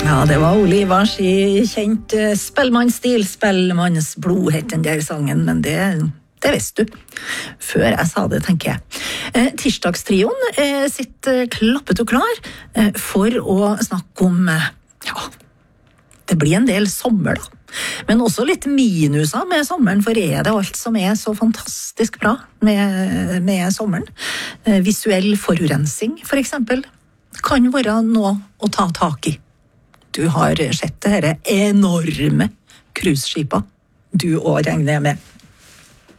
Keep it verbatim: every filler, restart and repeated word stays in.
Ja, det var Ole Ivars i kjent eh, spellmannsstil, spellmannsblod het den der sangen, men det, det visste du. Før jeg sa det, tenker jeg. Eh, tirsdagstrioen eh, sitter klappet og klar eh, for å snakke om, eh, ja, det blir en del sommer da. Men også litt minuser med sommeren, for er det alt som er så fantastisk bra med, med sommeren? Eh, visuell forurensing, for eksempel, kan være noe å ta tak i. Du har sett det her enorme cruiseskipa. Du også regner jeg med.